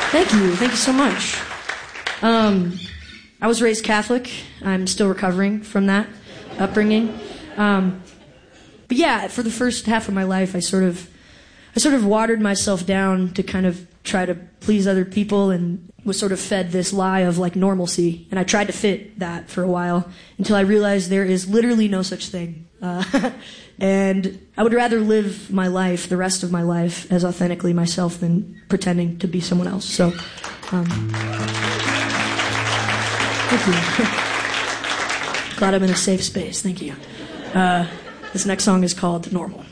Thank you. Thank you so much. I was raised Catholic. I'm still recovering from that upbringing. But yeah, for the first half of my life, I sort of watered myself down to kind of try to please other people and was sort of fed this lie of like normalcy. And I tried to fit that for a while until I realized there is literally no such thing. And I would rather live my life, the rest of my life, as authentically myself than pretending to be someone else. So, thank you. Glad I'm in a safe space. Thank you. This next song is called Normal.